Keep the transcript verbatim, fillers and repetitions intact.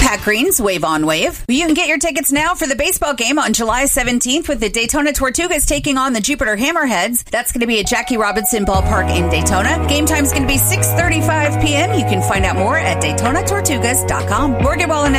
Pat Green's Wave on Wave. You can get your tickets now for the baseball game on July seventeenth with the Daytona Tortugas taking on the Jupiter Hammerheads. That's going to be at Jackie Robinson Ballpark in Daytona. Game time is going to be six thirty-five p.m. You can find out more at Daytona Tortugas dot com. Morgan Wallen